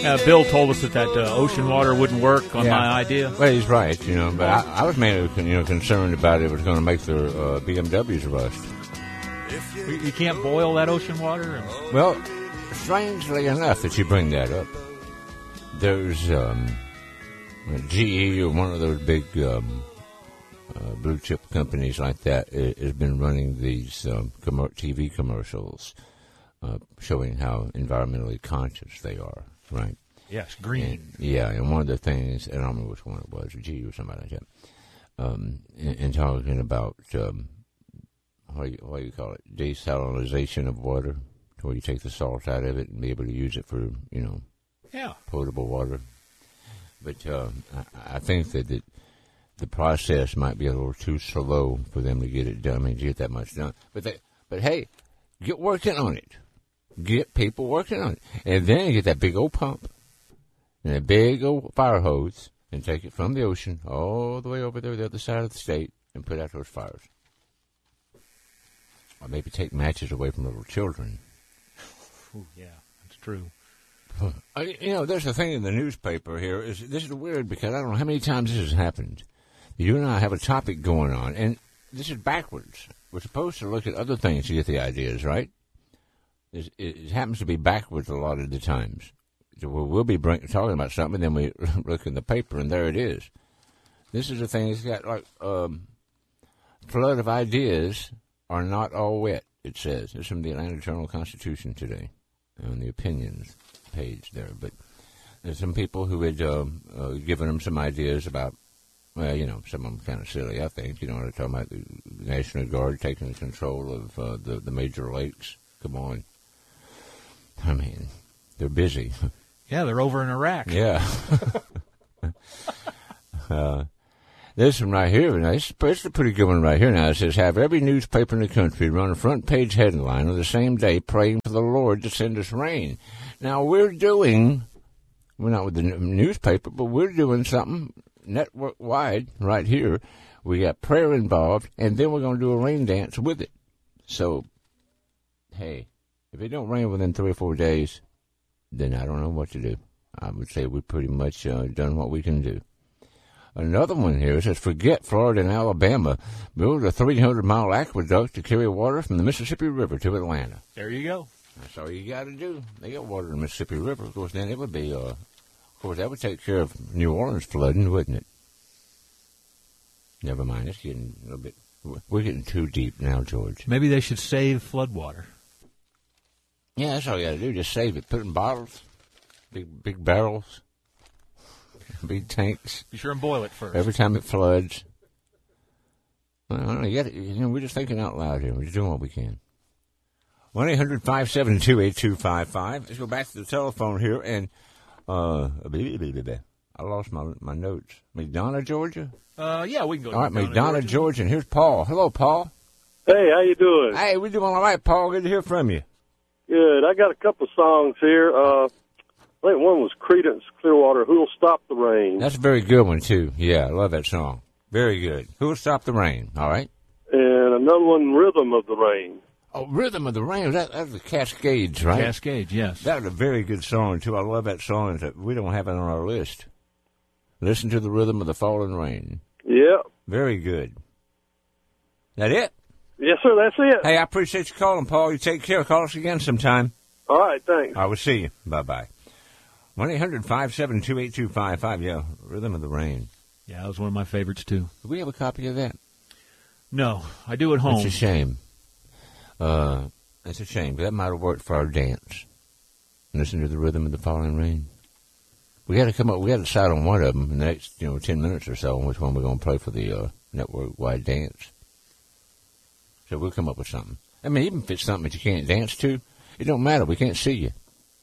Bill told us that ocean water wouldn't work on my idea. Well, he's right, but I was mainly, concerned about it was going to make their BMWs rust. You can't boil that ocean water? Well, strangely enough that you bring that up, there's GE or one of those big blue chip companies like that has been running these TV commercials showing how environmentally conscious they are, right? Yes, green. And one of the things, and I don't remember which one it was, GE or somebody like that, and talking about what do you call it, desalinization of water, where you take the salt out of it and be able to use it for, potable water. But I think that the process might be a little too slow for them to get it done. I mean, to get that much done. But hey, get working on it. Get people working on it. And then get that big old pump and a big old fire hose and take it from the ocean all the way over there to the other side of the state and put out those fires. Or maybe take matches away from little children. Ooh, yeah, that's true. There's a thing in the newspaper here. This is weird because I don't know how many times this has happened. You and I have a topic going on, and this is backwards. We're supposed to look at other things to get the ideas, right? It happens to be backwards a lot of the times. So we'll be talking about something, and then we look in the paper, and there it is. This is the thing. It's got like flood of ideas are not all wet, it says. It's from the Atlanta Journal-Constitution today on the opinions page there. But there's some people who had given them some ideas about, some of them kind of silly, I think. They're talking about the National Guard taking control of the major lakes. Come on. I mean, they're busy. Yeah, they're over in Iraq. Yeah. This one right here, now, it's a pretty good one right here now. It says, have every newspaper in the country run a front-page headline on the same day praying for the Lord to send us rain. Now, we're not with the newspaper, but we're doing something network-wide right here. We got prayer involved, and then we're going to do a rain dance with it. So, hey, if it don't rain within 3 or 4 days, then I don't know what to do. I would say we've pretty much done what we can do. Another one here says, forget Florida and Alabama. Build a 300-mile aqueduct to carry water from the Mississippi River to Atlanta. There you go. That's all you got to do. They got water in the Mississippi River. Of course, then it would be, that would take care of New Orleans flooding, wouldn't it? Never mind. It's getting a little bit, we're getting too deep now, George. Maybe they should save flood water. Yeah, that's all you got to do. Just save it. Put it in bottles, big barrels. Big tanks. Be sure and boil it first. Every time it floods. Well, I don't know, we're just thinking out loud here. We're just doing what we can. 1-800-572-8255. Let's go back to the telephone here. And I lost my notes. McDonough, Georgia? Yeah, we can go to all right, McDonough, Georgia. And here's Paul. Hello, Paul. Hey, how you doing? Hey, we're doing all right, Paul. Good to hear from you. Good. I got a couple songs here. I think one was Creedence Clearwater, Who'll Stop the Rain. That's a very good one, too. Yeah, I love that song. Very good. Who'll Stop the Rain, all right? And another one, Rhythm of the Rain. Oh, Rhythm of the Rain. That's the Cascades, right? Cascades, yes. That was a very good song, too. I love that song. We don't have it on our list. Listen to the Rhythm of the Falling Rain. Yeah. Very good. That it? Yes, sir, that's it. Hey, I appreciate you calling, Paul. You take care. Call us again sometime. All right, thanks. I will see you. Bye-bye. 1-800-572-8255. Yeah, Rhythm of the Rain. Yeah, that was one of my favorites, too. Do we have a copy of that? No, I do at home. It's a shame. It's a shame, but that might have worked for our dance. Listen to the Rhythm of the Falling Rain. We got to decide on one of them in the next, 10 minutes or so on which one we're going to play for the network-wide dance. So we'll come up with something. I mean, even if it's something that you can't dance to, it don't matter. We can't see you.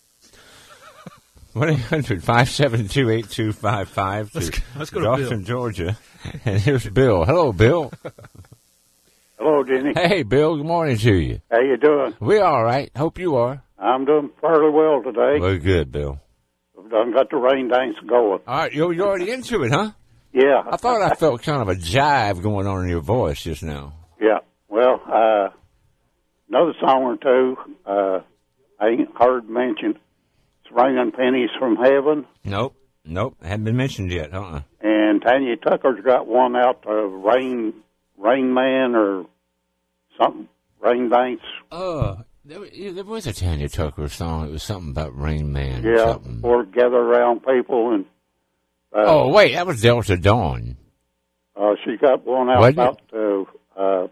1-800-572-8255 Let's go to Dawson, Bill. Georgia. And here's Bill. Hello, Bill. Hello, Jenny. Hey, Bill. Good morning to you. How you doing? We're all right. Hope you are. I'm doing fairly well today. Very good, Bill. I've done got the rain dance going. All right. You're already into it, huh? Yeah. I thought I felt kind of a jive going on in your voice just now. Yeah. Well, another song or two I ain't heard mentioned It's Raining Pennies from Heaven. Nope. Hadn't been mentioned yet, And Tanya Tucker's got one out, Rain Man or something, Rain Dance. There was a Tanya Tucker song. It was something about Rain Man. Yeah, or something. or Gather Around People. And Wait, that was Delta Dawn. She got one out about the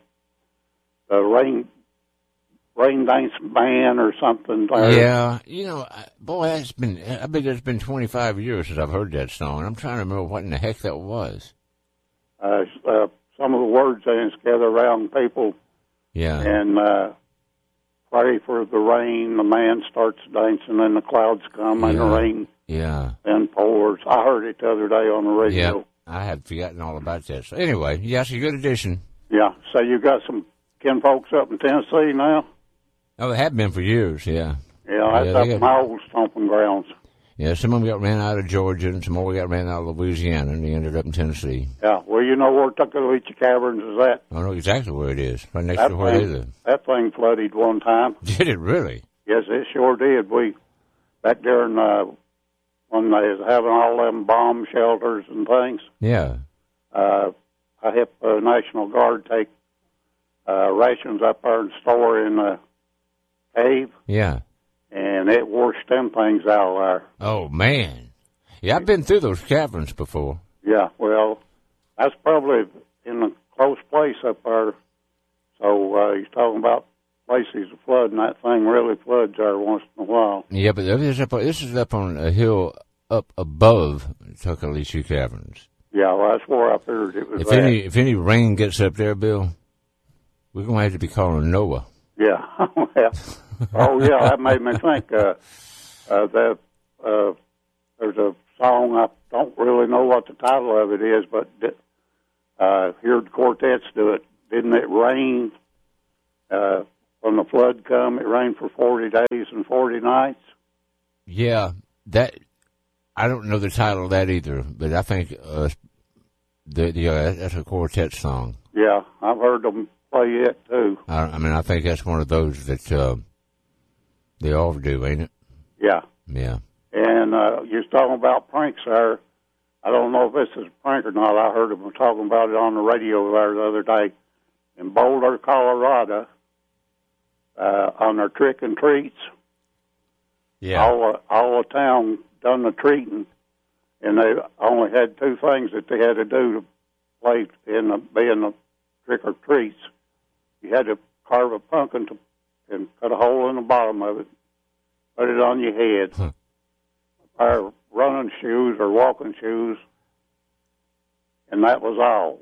Rain Dance Man or something. Yeah, boy, I bet it's been 25 years since I've heard that song. I'm trying to remember what in the heck that was. Some of the words in it's Gather Around People. Yeah. And pray for the rain. The man starts dancing and the clouds come and the rain then pours. I heard it the other day on the radio. Yeah, I had forgotten all about that. So anyway, yes, a good addition. Yeah, so you got some kin folks up in Tennessee now? Oh, they have been for years, yeah. Yeah, that's up my old stomping grounds. Yeah, some of them got ran out of Georgia, and some more got ran out of Louisiana, and they ended up in Tennessee. Yeah, well, you know where Tuckaleechee Caverns is at? I know exactly where it is, right next to where they live. That thing flooded one time. Did it really? Yes, it sure did. We, back there in, when they was having all them bomb shelters and things. Yeah. I helped the National Guard take rations up there and store in the cave. Yeah. And it washed them things out there. Oh, man. Yeah, I've been through those caverns before. Yeah, well, that's probably in a close place up there. So he's talking about places of flood, and that thing really floods there once in a while. Yeah, but this is up on a hill up above Tuckaleechee Caverns. Yeah, well, that's where I figured it was If any rain gets up there, Bill, we're going to have to be calling Noah. Yeah. Oh, yeah, that made me think there's a song, I don't really know what the title of it is, but heard the quartets do it. Didn't it rain when the flood come? It rained for 40 days and 40 nights. Yeah, I don't know the title of that either, but I think that's a quartet song. Yeah, I've heard them play it too. I think that's one of those that they all do, ain't it? Yeah. Yeah. And you was talking about pranks there. I don't know if this is a prank or not. I heard them talking about it on the radio there the other day. In Boulder, Colorado, on their trick and treats. Yeah. All the town done the treating, and they only had two things that they had to do to play in the trick or treats. You had to carve a pumpkin and cut a hole in the bottom of it, put it on your head. A pair of running shoes or walking shoes, and that was all.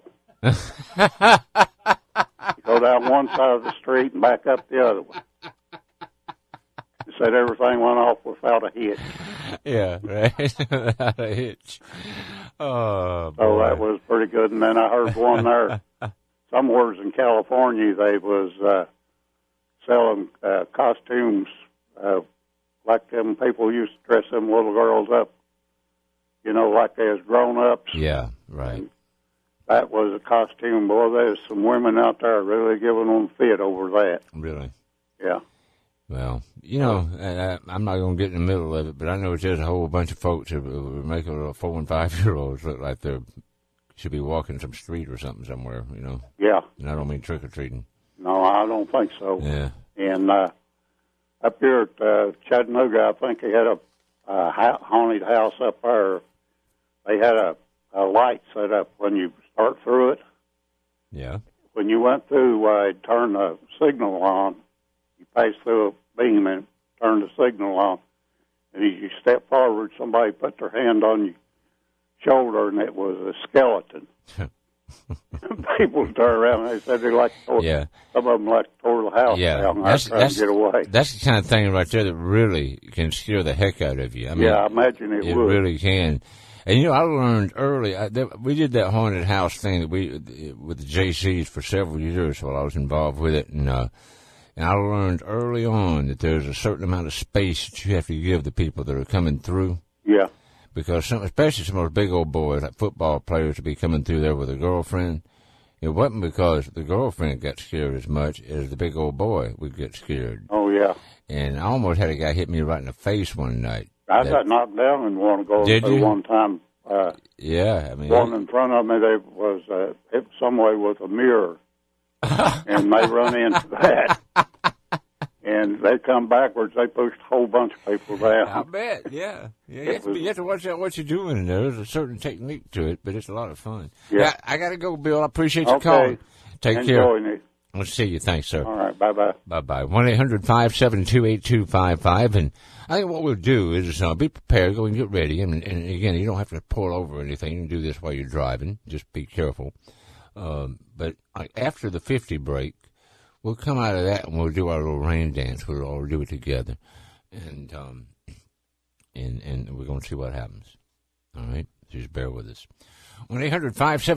You go down one side of the street and back up the other one. They said everything went off without a hitch. Yeah, right. Without a hitch. Oh, boy. So that was pretty good. And then I heard one there, somewhere in California, they was selling costumes like them people used to dress them little girls up, like they was grown-ups. Yeah, right. And that was a costume. Boy, there's some women out there really giving them fit over that. Really? Yeah. Well, I'm not going to get in the middle of it, but I know there's a whole bunch of folks that are making 4- and 5-year-olds look like they should be walking some street or something somewhere, Yeah. And I don't mean trick-or-treating. No, I don't think so. Yeah. And up here at Chattanooga, I think they had a haunted house up there. They had a light set up when you start through it. Yeah. When you went through, it turned the signal on. You passed through a beam and turned the signal on. And as you step forward, somebody put their hand on your shoulder, and it was a skeleton. People turned around and they said they like to some of them like to tore the house down. That's to get away. That's the kind of thing right there that really can scare the heck out of you. I mean, I imagine it would. It really can. And I learned early. We did that haunted house thing with the JCs for several years while I was involved with it, and I learned early on that there's a certain amount of space that you have to give the people that are coming through. Yeah. Because especially some of those big old boys, like football players, would be coming through there with a girlfriend. It wasn't because the girlfriend got scared as much as the big old boy would get scared. Oh, yeah. And I almost had a guy hit me right in the face one night. I got knocked down in one going Did through you? one time. Yeah, I mean, One in front of me, there was hit somewhere with a mirror, and they run into that. And they come backwards. They pushed a whole bunch of people down. I bet, yeah. You have to watch out what you're doing. There's a certain technique to it, but it's a lot of fun. Yeah. I got to go, Bill. I appreciate you Okay. calling. Take Enjoying care. it. We'll see you. Thanks, sir. All right, bye-bye. Bye-bye. 1-800-572-8255. And I think what we'll do is be prepared, go and get ready. And again, you don't have to pull over or anything. You can do this while you're driving. Just be careful. But after the 50 break, we'll come out of that and we'll do our little rain dance. We'll all do it together. And we're going to see what happens. All right? Just bear with us.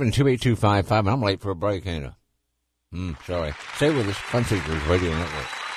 1-800-572-8255. I'm late for a break, ain't I? Sorry. Stay with us. Fun Seekers Radio Network.